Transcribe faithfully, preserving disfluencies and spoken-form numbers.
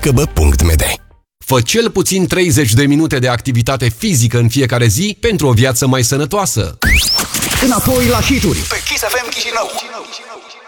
bacăbă punct m d. Fă cel puțin treizeci de minute de activitate fizică în fiecare zi pentru o viață mai sănătoasă. Înapoi la hituri pe Kiss F M Chișinău.